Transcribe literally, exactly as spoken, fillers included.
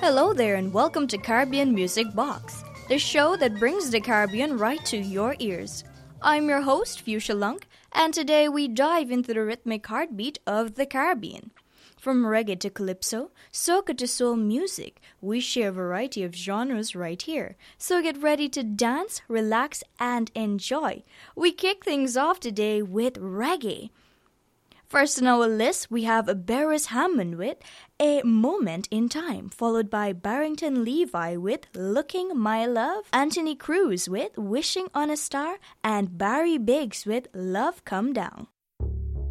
Hello there and welcome to Caribbean Music Box, the show that brings the Caribbean right to your ears. I'm your host, Fuchsia Lunk, and today we dive into the rhythmic heartbeat of the Caribbean. From reggae to calypso, soca to soul music, we share a variety of genres right here. So get ready to dance, relax, and enjoy. We kick things off today with reggae. First on our list, we have Beres Hammond with A Moment in Time, followed by Barrington Levy with Looking My Love, Anthony Cruz with Wishing on a Star, and Barry Biggs with Love Come Down.